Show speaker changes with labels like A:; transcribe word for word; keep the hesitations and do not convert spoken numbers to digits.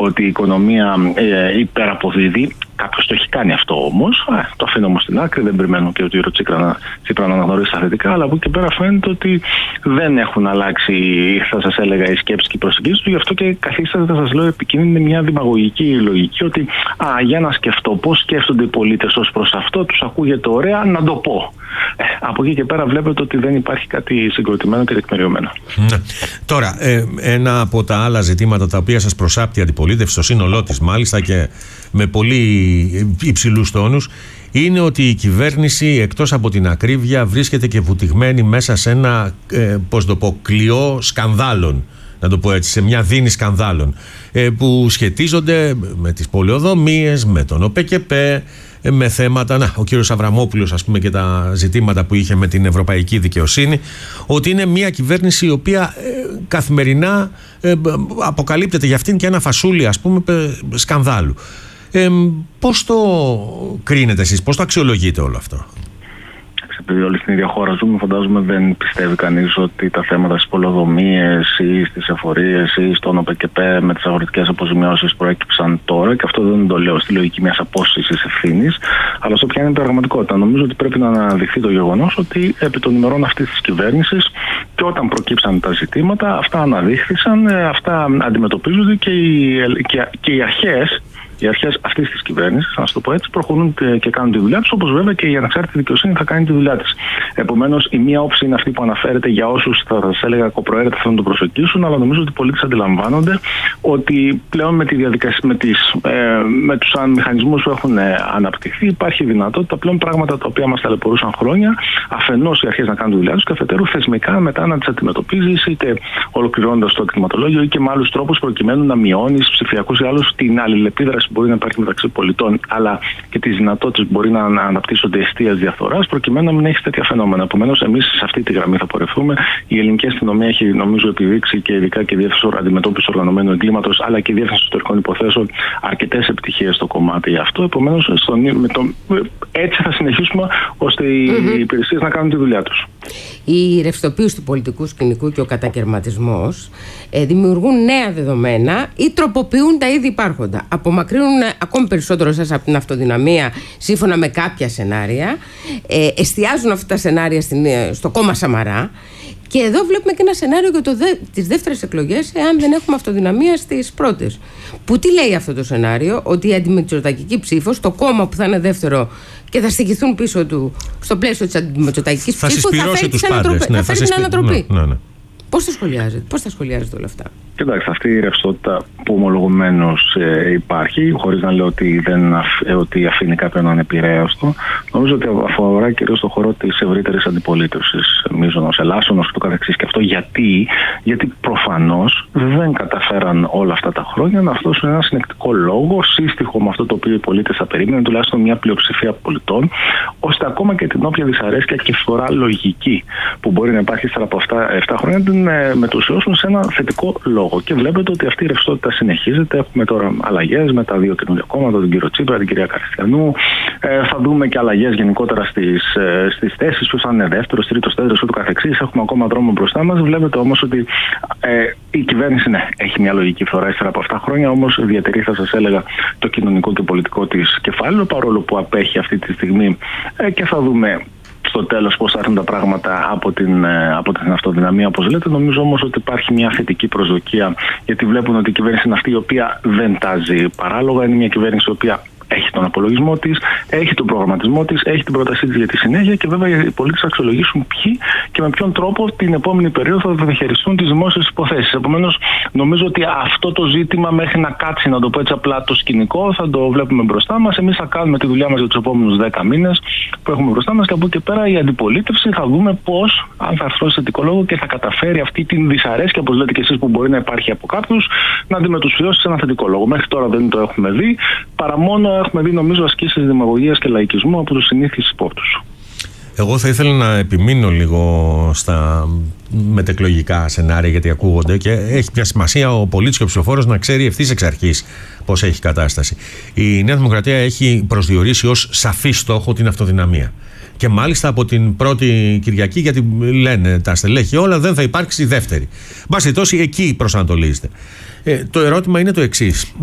A: ότι η οικονομία ε, υπεραποδίδει. Κάποιος το έχει κάνει αυτό όμως. Ε, το αφήνω όμως στην άκρη. Δεν περιμένω και ότι η Τσίπρα να, Τσίπρα να αναγνωρίσει τα θετικά. Αλλά από εκεί και πέρα φαίνεται ότι δεν έχουν αλλάξει, θα σας έλεγα, οι σκέψεις και οι προσεγγίσεις του. Γι' αυτό και καθίσταται, θα σας λέω, επικίνδυνη μια δημαγωγική λογική. Ότι α, για να σκεφτώ πώς σκέφτονται οι πολίτες ως προς αυτό, τους ακούγεται ωραία, να το πω. Ε, από εκεί και πέρα βλέπετε ότι δεν υπάρχει κάτι συγκροτημένο και τεκμηριωμένο.
B: Ναι. Τώρα, ε, ένα από τα άλλα ζητήματα τα οποία σας προσάπτει η αντιπολίτευση στο σύνολό της, μάλιστα και με πολύ υψηλούς τόνους, είναι ότι η κυβέρνηση, εκτός από την ακρίβεια, βρίσκεται και βουτυγμένη μέσα σε ένα, ε, πώς το πω, κλειό σκανδάλων, να το πω έτσι, σε μια δίνη σκανδάλων, ε, που σχετίζονται με τις πολεοδομίες, με τον ΟΠΕΚΕΠΕ, με θέματα, να, ο κύριος Αβραμόπουλος, ας πούμε, και τα ζητήματα που είχε με την ευρωπαϊκή δικαιοσύνη, ότι είναι μια κυβέρνηση η οποία ε, καθημερινά ε, αποκαλύπτεται για αυτήν και ένα φασούλι, ας πούμε, σκανδάλου. Ε, πώς το κρίνετε εσείς, πώς το αξιολογείτε όλο αυτό?
A: Επειδή όλοι στην ίδια χώρα ζούμε, φαντάζομαι δεν πιστεύει κανείς ότι τα θέματα στις πολεοδομίες ή στις εφορίες ή στον ΟΠΕΚΕΠΕ με τις αγροτικές αποζημιώσεις προέκυψαν τώρα, και αυτό δεν το λέω στη λογική μιας απόσυσης ευθύνης, αλλά στο ποια είναι η πραγματικότητα. Νομίζω ότι πρέπει να αναδειχθεί το γεγονός ότι επί των ημερών αυτής της κυβέρνησης και όταν προκύψαν τα ζητήματα, αυτά αναδείχθησαν, αυτά αντιμετωπίζονται και οι, και, και οι αρχές. Οι αρχές αυτής της κυβέρνησης, να το πω έτσι, προχωρούν και κάνουν τη δουλειά τους, όπως βέβαια και η ανεξάρτητη δικαιοσύνη θα κάνει τη δουλειά της. Επομένως, η μία όψη είναι αυτή που αναφέρεται για όσους, θα σας έλεγα, κακοπροαίρετα θέλουν να το προσεγγίσουν, αλλά νομίζω ότι οι πολίτες αντιλαμβάνονται ότι πλέον με, τη διαδικασία, με, τις, ε, με τους μηχανισμούς που έχουν ε, αναπτυχθεί, υπάρχει δυνατότητα πλέον πράγματα τα οποία μας ταλαιπωρούσαν χρόνια, αφενός οι αρχές να κάνουν τη δουλειά τους και αφετέρου θεσμικά μετά να τις αντιμετωπίζεις, είτε ολοκληρώνοντας το εκτιματολόγιο ή και με άλλους τρόπους προκειμένου να μειώνεις ψηφιακούς ή άλλους την αλληλεπίδραση που μπορεί να υπάρχει μεταξύ πολιτών, αλλά και τις δυνατότητες που μπορεί να αναπτύσσονται εστίας διαφθοράς, προκειμένου να μην έχει τέτοια φαινόμενα. Επομένως, εμείς σε αυτή τη γραμμή θα πορευτούμε. Η ελληνική αστυνομία έχει, νομίζω, επιδείξει, και ειδικά και η Διεύθυνση Αντιμετώπισης Οργανωμένου Εγκλήματος, αλλά και η Διεύθυνση Εσωτερικών Υποθέσεων, αρκετές επιτυχίες στο κομμάτι αυτό. Επομένως, έτσι θα συνεχίσουμε ώστε οι mm-hmm. υπηρεσίες να κάνουν τη δουλειά τους.
C: Η ρευστοποίηση του πολιτικού σκηνικού και ο κατακερματισμός ε, δημιουργούν νέα δεδομένα ή τροποποιούν τα ήδη υπάρχοντα. Απομακρύνουν ακόμη περισσότερο εσάς από την αυτοδυναμία σύμφωνα με κάποια σενάρια. Ε, εστιάζουν αυτά τα σενάρια στην, στο κόμμα Σαμαρά. Και εδώ βλέπουμε και ένα σενάριο για το δε, τις δεύτερες εκλογές, εάν δεν έχουμε αυτοδυναμία στις πρώτες. Που τι λέει αυτό το σενάριο? Ότι η αντιμητσοτακική ψήφος, το κόμμα που θα είναι δεύτερο και θα στοιχηθούν πίσω του στο πλαίσιο της αντιμητσοτακικής ψήφου, θα φέρει την ανατροπή. Ναι, θα φέρει την ανατροπή. Ναι, ναι. Πώς τα σχολιάζετε, πώς τα σχολιάζετε όλα αυτά?
A: Κοιτάξτε, αυτή η ρευστότητα που ομολογουμένως ε, υπάρχει, χωρίς να λέω ότι, δεν αφ, ε, ότι αφήνει κάποιον να είναι επηρέαστο, νομίζω ότι αφορά κυρίως το χώρο της ευρύτερης αντιπολίτευσης, μίζωνος, ελάσσονος και το καθεξής. Και αυτό γιατί, γιατί προφανώς δεν καταφέραν όλα αυτά τα χρόνια να δώσουν ένα συνεκτικό λόγο, σύστοιχο με αυτό το οποίο οι πολίτες θα περίμεναν, τουλάχιστον μια πλειοψηφία πολιτών, ώστε ακόμα και την όποια δυσαρέσκεια και φορά λογική που μπορεί να υπάρχει ύστερα από αυτά επτά χρόνια, την ε, μετουσιώσουν σε ένα θετικό λόγο. Και βλέπετε ότι αυτή η ρευστότητα συνεχίζεται. Έχουμε τώρα αλλαγές με τα δύο καινούργια κόμματα, τον κύριο Τσίπρα, την κυρία Καριστιανού. Ε, θα δούμε και αλλαγές γενικότερα στις, ε, στις θέσεις, ποιος θα είναι δεύτερος, τρίτος, τέταρτος και το καθεξής. Έχουμε ακόμα δρόμο μπροστά μας. Βλέπετε όμως ότι ε, η κυβέρνηση, ναι, έχει μια λογική φθορά ύστερα από αυτά χρόνια, όμως διατηρεί, θα σας έλεγα, το κοινωνικό και πολιτικό της κεφάλαιο, παρόλο που απέχει αυτή τη στιγμή. Ε, και θα δούμε στο τέλος πώς θα έρθουν τα πράγματα από την, από την αυτοδυναμία, όπως λέτε. Νομίζω όμως ότι υπάρχει μια θετική προσδοκία, γιατί βλέπουν ότι η κυβέρνηση είναι αυτή η οποία δεν τάζει παράλογα. Είναι μια κυβέρνηση η οποία έχει τον απολογισμό της, έχει τον προγραμματισμό της, έχει την πρότασή της για τη συνέχεια, και βέβαια οι πολίτες θα αξιολογήσουν ποιοι και με ποιον τρόπο την επόμενη περίοδο θα διαχειριστούν τις δημόσιες υποθέσεις. Επομένως, νομίζω ότι αυτό το ζήτημα μέχρι να κάτσει, να το πω έτσι απλά, το σκηνικό, θα το βλέπουμε μπροστά μας. Εμείς θα κάνουμε τη δουλειά μας για τους επόμενους δέκα μήνες που έχουμε μπροστά μας, και από εκεί πέρα η αντιπολίτευση θα δούμε πώς, αν θα αρθρώσει θετικό λόγο και θα καταφέρει αυτή την δυσαρέσκεια, όπως λέτε και εσείς, που μπορεί να υπάρχει από κάποιους, να αντιμετωπίσει σε ένα θετικό λόγο. Μέχρι τώρα δεν το έχουμε δει, παρά μόνο έχουμε δει, νομίζω, ασκήσεις δημαγωγίας και λαϊκισμού από τους συνήθεις υπόπτους.
B: Εγώ θα ήθελα να επιμείνω λίγο στα μετεκλογικά σενάρια, γιατί ακούγονται και έχει πια σημασία ο πολίτης και ο ψηφοφόρος να ξέρει ευθύς εξ αρχής πώς έχει κατάσταση. Η Νέα Δημοκρατία έχει προσδιορίσει ως σαφή στόχο την αυτοδυναμία. Και μάλιστα από την πρώτη Κυριακή, γιατί λένε τα στελέχη όλα, δεν θα υπάρξει δεύτερη. Μπας περιπτώσει, εκεί προσανατολίζεται. Ε, το ερώτημα είναι το εξής.